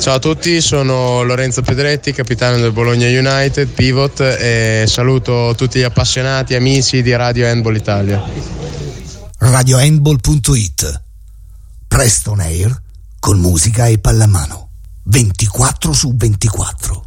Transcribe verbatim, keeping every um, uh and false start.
Ciao a tutti, sono Lorenzo Pedretti, capitano del Bologna United, pivot, e saluto tutti gli appassionati, amici di Radio Handball Italia. radio handball punto it, Preston Air con musica e pallamano, ventiquattro su ventiquattro.